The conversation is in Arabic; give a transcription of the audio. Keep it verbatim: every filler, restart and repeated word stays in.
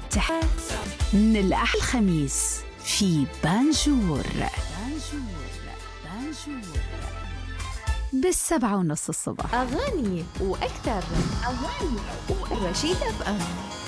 تح... من الأحد الخميس في بانجور بانجور بانجور بالسبعة ونص الصبح. أغاني وأكثر. أغاني ورشيد أف أم.